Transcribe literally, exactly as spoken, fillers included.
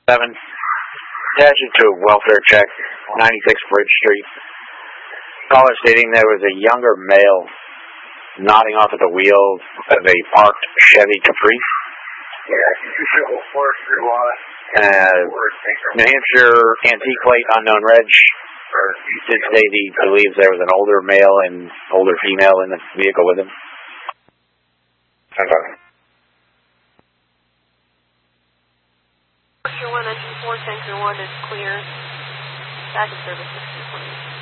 seven. Attaching to a welfare check, ninety-six Bridge Street. Caller stating there was a younger male nodding off at the wheel of a parked Chevy Caprice. Uh, New Hampshire antique plate, unknown reg. Did say he believes there was an older male and older female in the vehicle with him. Okay. Tanker one, engine four, Tanker one is clear. Back in service sixteen twenty.